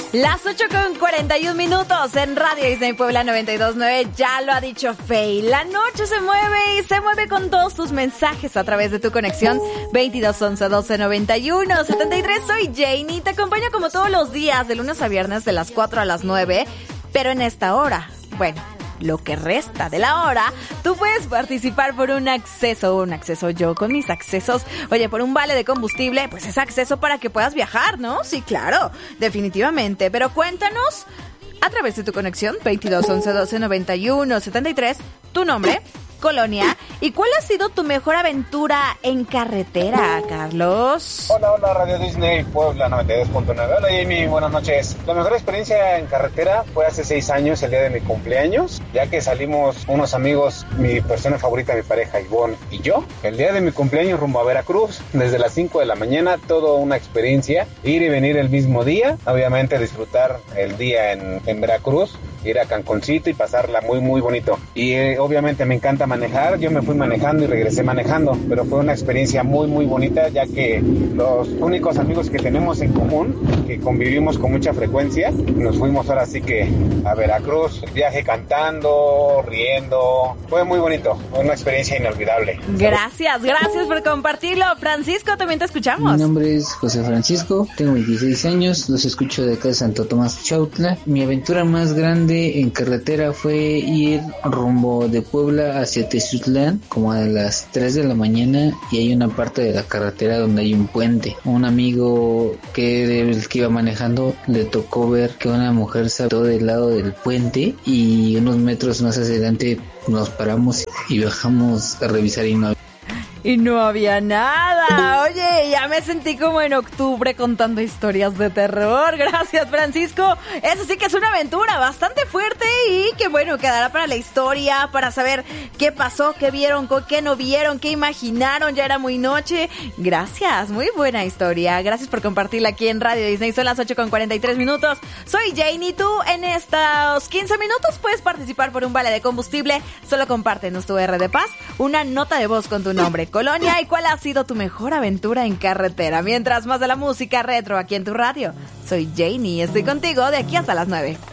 Las 8:41 en Radio Disney Puebla 92.9, ya lo ha dicho Fey. La noche se mueve y se mueve con todos tus mensajes a través de tu conexión 2211 12 91 73. Soy Janie y te acompaño como todos los días de lunes a viernes de las 4 a las 9, pero en esta hora, bueno, lo que resta de la hora, tú puedes participar por un acceso yo con mis accesos, oye, por un vale de combustible, pues es acceso para que puedas viajar, ¿no? Sí, claro, definitivamente, pero cuéntanos a través de tu conexión 2211 12 91 73, tu nombre, colonia y cuál ha sido tu mejor aventura en carretera, Carlos. Hola, Radio Disney Puebla 92.9. Hola Jamie, buenas noches. La mejor experiencia en carretera fue hace 6 años, el día de mi cumpleaños, ya que salimos unos amigos, mi persona favorita, mi pareja Ivonne y yo, el día de mi cumpleaños rumbo a Veracruz, desde las 5 de la mañana, toda una experiencia, ir y venir el mismo día, obviamente disfrutar el día en Veracruz, ir a Cancuncito y pasarla muy muy bonito. Y obviamente me encanta manejar, yo me fui manejando y regresé manejando, pero fue una experiencia muy muy bonita, ya que los únicos amigos que tenemos en común, que convivimos con mucha frecuencia, nos fuimos ahora sí que a Veracruz, viaje cantando, riendo, fue muy bonito, fue una experiencia inolvidable. Gracias por compartirlo. Francisco, también te escuchamos. Mi nombre es José Francisco, tengo 26 años, los escucho de acá de Santo Tomás Chautla. Mi aventura más grande en carretera fue ir rumbo de Puebla hacia Tezutlán como a las 3 de la mañana, y hay una parte de la carretera donde hay un puente. Un amigo que iba manejando le tocó ver que una mujer saltó del lado del puente, y unos metros más adelante nos paramos y bajamos a revisar y no había nada. Oye, ya me sentí como en octubre contando historias de terror. Gracias, Francisco. Eso sí que es una aventura bastante fuerte y que bueno, quedará para la historia, para saber qué pasó, qué vieron, qué no vieron, qué imaginaron. Ya era muy noche. Gracias, muy buena historia. Gracias por compartirla aquí en Radio Disney. Son las 8:43. Soy Janie. Tú en estos 15 minutos puedes participar por un vale de combustible. Solo compártenos tu R de paz, una nota de voz con tu nombre, colonia y cuál ha sido tu mejor aventura en carretera. Mientras más de la música retro aquí en tu radio. Soy Janie y estoy contigo de aquí hasta las 9.